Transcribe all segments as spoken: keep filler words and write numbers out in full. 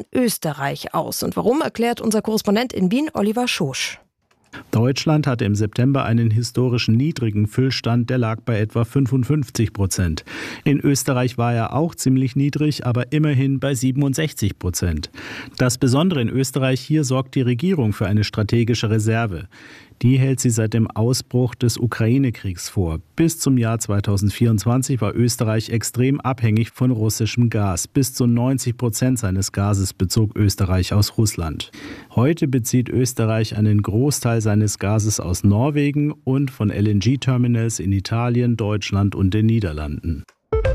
von Österreich aus. Und warum, erklärt unser Korrespondent in Wien, Oliver Schosch. Deutschland hatte im September einen historischen niedrigen Füllstand, der lag bei etwa fünfundfünfzig Prozent. In Österreich war er auch ziemlich niedrig, aber immerhin bei siebenundsechzig Prozent. Das Besondere in Österreich: hier sorgt die Regierung für eine strategische Reserve. Die hält sie seit dem Ausbruch des Ukraine-Kriegs vor. Bis zum Jahr zweitausendvierundzwanzig war Österreich extrem abhängig von russischem Gas. Bis zu neunzig Prozent seines Gases bezog Österreich aus Russland. Heute bezieht Österreich einen Großteil seines Gases aus Norwegen und von L N G-Terminals in Italien, Deutschland und den Niederlanden.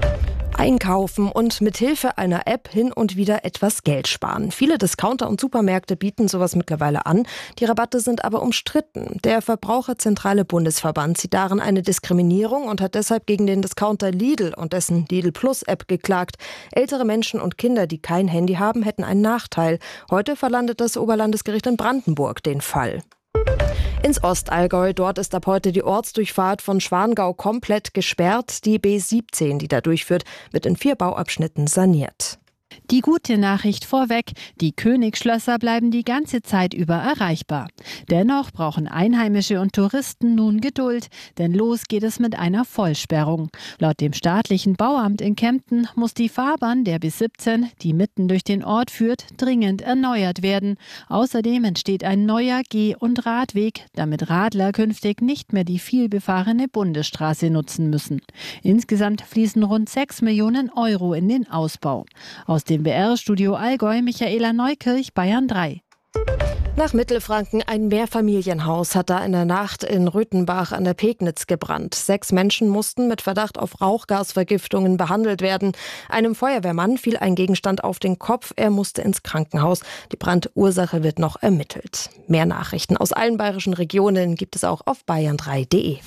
Einkaufen und mit Hilfe einer App hin und wieder etwas Geld sparen. Viele Discounter und Supermärkte bieten sowas mittlerweile an. Die Rabatte sind aber umstritten. Der Verbraucherzentrale Bundesverband sieht darin eine Diskriminierung und hat deshalb gegen den Discounter Lidl und dessen Lidl Plus App geklagt. Ältere Menschen und Kinder, die kein Handy haben, hätten einen Nachteil. Heute verlandet das Oberlandesgericht in Brandenburg den Fall. Ins Ostallgäu, dort ist ab heute die Ortsdurchfahrt von Schwangau komplett gesperrt. Die B siebzehn, die da durchführt, wird in vier Bauabschnitten saniert. Die gute Nachricht vorweg: Die Königsschlösser bleiben die ganze Zeit über erreichbar. Dennoch brauchen Einheimische und Touristen nun Geduld, denn los geht es mit einer Vollsperrung. Laut dem staatlichen Bauamt in Kempten muss die Fahrbahn der B siebzehn, die mitten durch den Ort führt, dringend erneuert werden. Außerdem entsteht ein neuer Geh- und Radweg, damit Radler künftig nicht mehr die vielbefahrene Bundesstraße nutzen müssen. Insgesamt fließen rund sechs Millionen Euro in den Ausbau. Aus dem B R-Studio Allgäu, Michaela Neukirch, Bayern drei. Nach Mittelfranken: ein Mehrfamilienhaus hat da in der Nacht in Röthenbach an der Pegnitz gebrannt. Sechs Menschen mussten mit Verdacht auf Rauchgasvergiftungen behandelt werden. Einem Feuerwehrmann fiel ein Gegenstand auf den Kopf. Er musste ins Krankenhaus. Die Brandursache wird noch ermittelt. Mehr Nachrichten aus allen bayerischen Regionen gibt es auch auf bayern drei punkt de.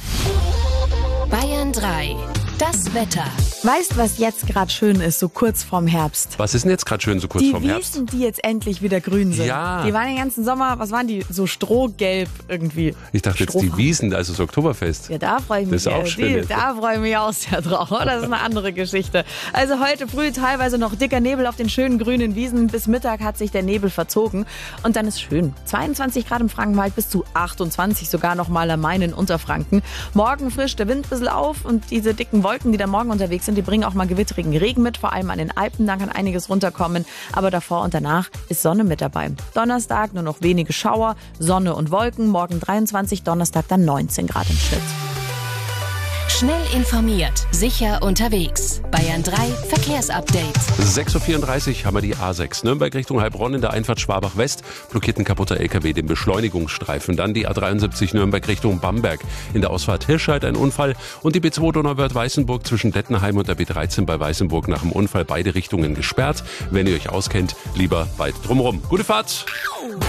Bayern drei. Das Wetter. Weißt, was jetzt gerade schön ist, so kurz vorm Herbst? Was ist denn jetzt gerade schön, so kurz die vorm Herbst? Die Wiesen, die jetzt endlich wieder grün sind. Ja. Die waren den ganzen Sommer, was waren die? So strohgelb irgendwie. Ich dachte jetzt die Wiesen, also das Oktoberfest. Ja, da freue ich mich. Das ist auch die, schön. Da freue ich mich auch sehr drauf. Das ist eine andere Geschichte. Also heute früh teilweise noch dicker Nebel auf den schönen grünen Wiesen. Bis Mittag hat sich der Nebel verzogen. Und dann ist schön. zweiundzwanzig Grad im Frankenwald, bis zu achtundzwanzig sogar noch mal am Main in Unterfranken. Morgen frischt der Wind ein bisschen auf und diese dicken Wolken, die da morgen unterwegs sind, die bringen auch mal gewitterigen Regen mit, vor allem an den Alpen, da kann einiges runterkommen, aber davor und danach ist Sonne mit dabei. Donnerstag nur noch wenige Schauer, Sonne und Wolken, morgen dreiundzwanzig, Donnerstag dann neunzehn Grad im Schnitt. Schnell informiert, sicher unterwegs. Bayern drei Verkehrsupdate. sechs Uhr vierunddreißig haben wir die A sechs. Nürnberg Richtung Heilbronn in der Einfahrt Schwabach West. Blockiert ein kaputter L K W den Beschleunigungsstreifen. Dann die A dreiundsiebzig Nürnberg Richtung Bamberg. In der Ausfahrt Hirscheid ein Unfall. Und die B zwei Donauwörth-Weißenburg zwischen Dettenheim und der B dreizehn bei Weißenburg nach dem Unfall beide Richtungen gesperrt. Wenn ihr euch auskennt, lieber weit drumherum. Gute Fahrt!